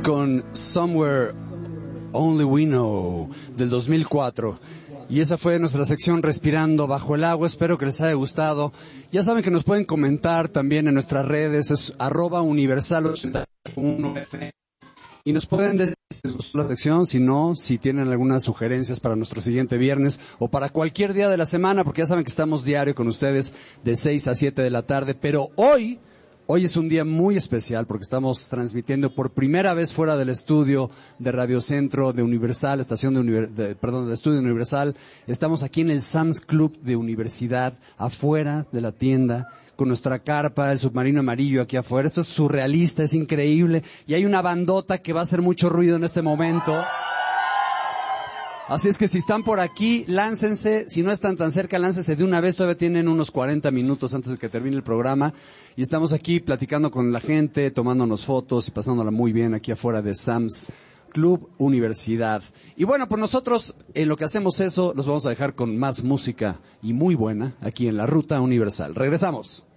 con Somewhere Only We Know del 2004. Y esa fue nuestra sección Respirando Bajo el Agua. Espero que les haya gustado. Ya saben que nos pueden comentar también en nuestras redes, es @universal81f. Y nos pueden decir si les gustó la sección, si no, si tienen algunas sugerencias para nuestro siguiente viernes o para cualquier día de la semana, porque ya saben que estamos diario con ustedes de 6 a 7 de la tarde. Pero hoy es un día muy especial porque estamos transmitiendo por primera vez fuera del estudio de Radio Centro de Universal, del estudio de Universal. Estamos aquí en el Sam's Club de Universidad, afuera de la tienda, con nuestra carpa, el submarino amarillo aquí afuera. Esto es surrealista, es increíble. Y hay una bandota que va a hacer mucho ruido en este momento. Así es que si están por aquí, láncense. Si no están tan cerca, láncense de una vez. Todavía tienen unos 40 minutos antes de que termine el programa. Y estamos aquí platicando con la gente, tomándonos fotos y pasándola muy bien aquí afuera de Sam's Club Universidad. Y bueno, pues nosotros en lo que hacemos eso, los vamos a dejar con más música y muy buena aquí en la Ruta Universal. Regresamos.